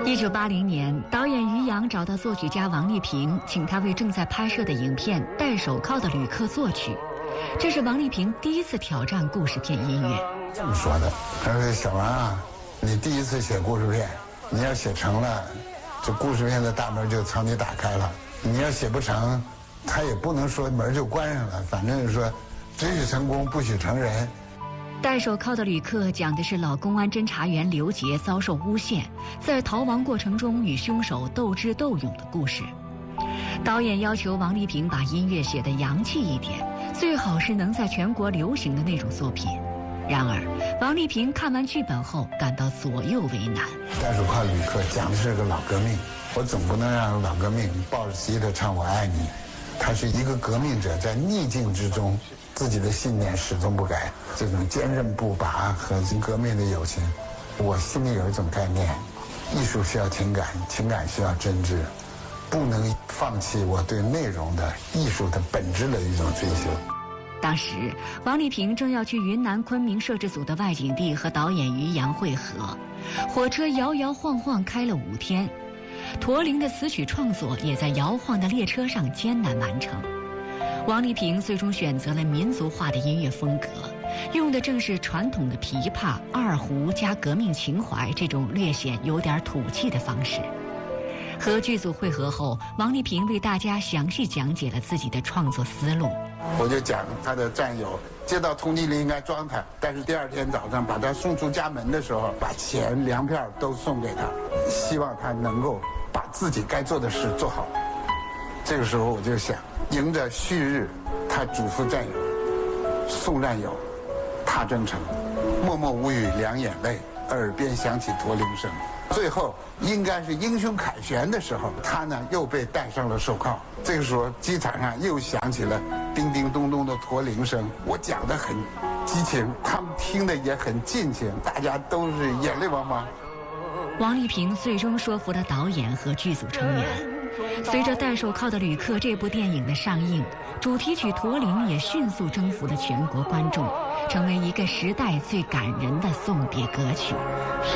1980年，导演于洋找到作曲家王丽萍，请他为正在拍摄的影片《戴手铐的旅客》作曲。这是王丽萍第一次挑战故事片音乐。 这么说的，他说：“小王啊，你第一次写故事片，你要写成了，这故事片的大门就朝你打开了；你要写不成，他也不能说门就关上了，反正是说，只许成功，不许成仁。” 戴手铐的旅客讲的是老公安侦查员刘杰遭受诬陷，在逃亡过程中与凶手斗智斗勇的故事。导演要求王丽萍把音乐写得洋气一点，最好是能在全国流行的那种作品。然而，王丽萍看完剧本后感到左右为难。 戴手铐旅客讲的是个老革命，我总不能让老革命抱着吉他唱我爱你。他是一个革命者，在逆境之中，自己的信念始终不改，这种坚韧不拔和革命的友情，我心里有一种概念：艺术需要情感，情感需要真挚，不能放弃我对内容的艺术的本质的一种追求。 当时，王丽萍正要去云南昆明摄制组的外景地和导演于洋会合，火车摇摇晃晃开了5天，驼铃的词曲创作也在摇晃的列车上艰难完成。王丽萍最终选择了民族化的音乐风格，用的正是传统的琵琶、二胡加革命情怀这种略显有点土气的方式。和剧组会合后，王丽萍为大家详细讲解了自己的创作思路。 我就讲他的战友接到通缉令应该装他，但是第2天早上把他送出家门的时候，把钱粮票都送给他，希望他能够把自己该做的事做好。这个时候我就想，迎着旭日，他嘱咐战友，送战友，踏征程，默默无语两眼泪，耳边响起驼铃声。最后应该是英雄凯旋的时候，他呢又被戴上了手铐。这个时候机场上又响起了叮叮咚咚的驼铃声。我讲得很激情，他们听得也很尽情，大家都是眼泪汪汪。 王丽萍最终说服了导演和剧组成员。随着《戴手铐的旅客》这部电影的上映，主题曲《驼铃》也迅速征服了全国观众，成为一个时代最感人的送别歌曲。